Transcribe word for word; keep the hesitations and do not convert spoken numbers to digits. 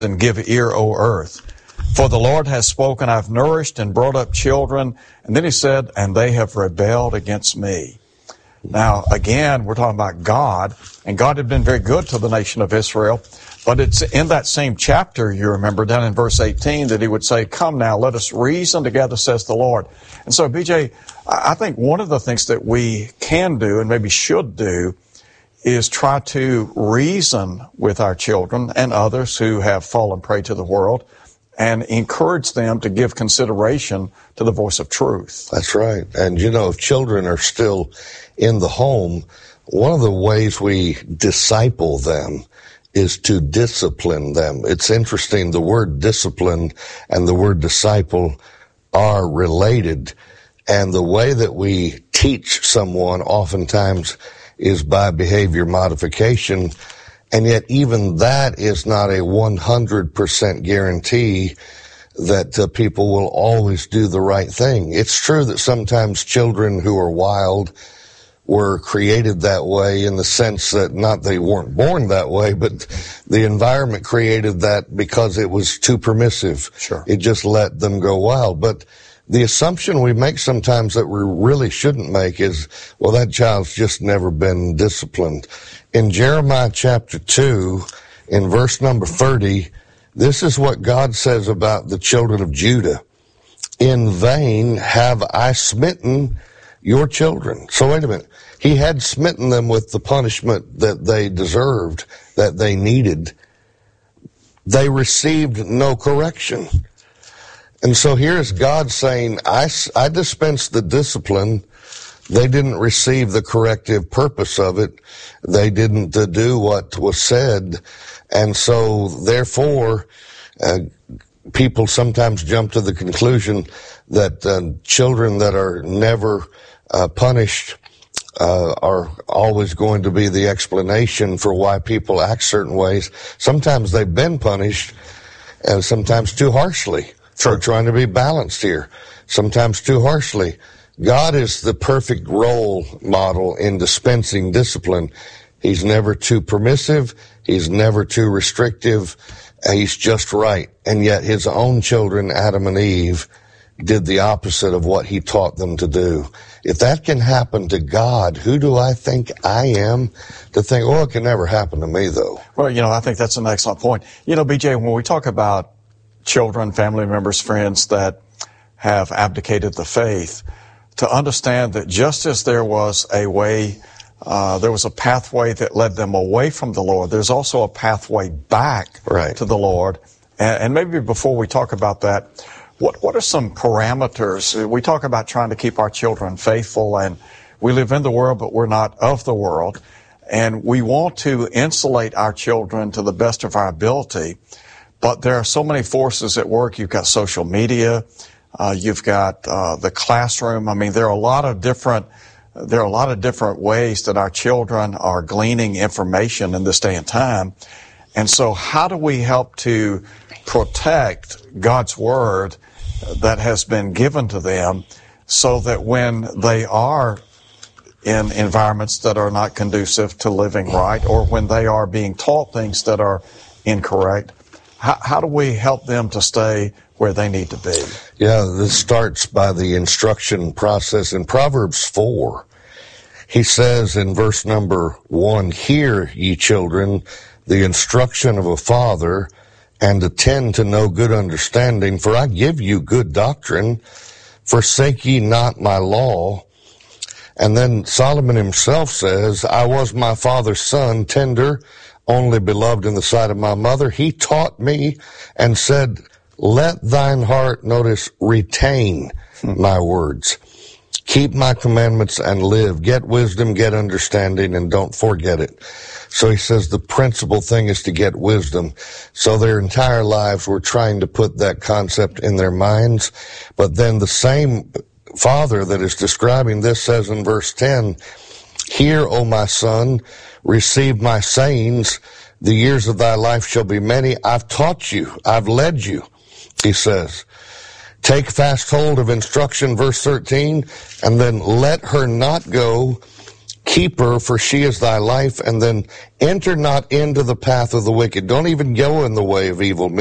and give ear, O earth. For the Lord has spoken, I've nourished and brought up children. And then he said, and they have rebelled against me. Now, again, we're talking about God, and God had been very good to the nation of Israel. But it's in that same chapter, you remember, down in verse eighteen, that he would say, come now, let us reason together, says the Lord. And so, B J, I think one of the things that we can do, and maybe should do, is try to reason with our children and others who have fallen prey to the world and encourage them to give consideration to the voice of truth. That's right. And, you know, if children are still in the home, one of the ways we disciple them is to discipline them. It's interesting, the word discipline and the word disciple are related. And the way that we teach someone oftentimes is by behavior modification, and yet even that is not a one hundred percent guarantee that uh, people will always do the right thing. It's true that sometimes children who are wild were created that way in the sense that not they weren't born that way, but the environment created that because it was too permissive. Sure. It just let them go wild. But the assumption we make sometimes that we really shouldn't make is, well, that child's just never been disciplined. In Jeremiah chapter two, in verse number thirty, this is what God says about the children of Judah. In vain have I smitten your children. So wait a minute. He had smitten them with the punishment that they deserved, that they needed. They received no correction. And so here's God saying, I, I dispensed the discipline. They didn't receive the corrective purpose of it. They didn't uh, do what was said. And so therefore, uh, people sometimes jump to the conclusion that uh, children that are never uh, punished uh, are always going to be the explanation for why people act certain ways. Sometimes they've been punished, and sometimes too harshly. We're trying to be balanced here, sometimes too harshly. God is the perfect role model in dispensing discipline. He's never too permissive. He's never too restrictive. He's just right. And yet his own children, Adam and Eve, did the opposite of what he taught them to do. If that can happen to God, who do I think I am to think, oh, it can never happen to me, though? Well, you know, I think that's an excellent point. You know, B J, when we talk about children, family members, friends that have abdicated the faith, to understand that just as there was a way, uh, there was a pathway that led them away from the Lord, there's also a pathway back right. to the Lord. And, and maybe before we talk about that, what, what are some parameters? We talk about trying to keep our children faithful, and we live in the world, but we're not of the world. And we want to insulate our children to the best of our ability. But there are so many forces at work. You've got social media. Uh, you've got uh, the classroom. I mean, there are a lot of different there are a lot of different ways that our children are gleaning information in this day and time. And so, how do we help to protect God's word that has been given to them, so that when they are in environments that are not conducive to living right, or when they are being taught things that are incorrect, How, how do we help them to stay where they need to be? Yeah, this starts by the instruction process. In Proverbs four, he says in verse number one, hear, ye children, the instruction of a father, and attend to know good understanding, for I give you good doctrine. Forsake ye not my law. And then Solomon himself says, I was my father's son, tender, only beloved in the sight of my mother. He taught me and said, let thine heart, notice, retain my words. Keep my commandments and live. Get wisdom, get understanding, and don't forget it. So he says the principal thing is to get wisdom. So their entire lives were trying to put that concept in their minds. But then the same father that is describing this says in verse ten, hear, O my son, receive my sayings. The years of thy life shall be many. I've taught you. I've led you, he says. Take fast hold of instruction, verse thirteen, and then let her not go keep her, for she is thy life, and then enter not into the path of the wicked. Don't even go in the way of evil men.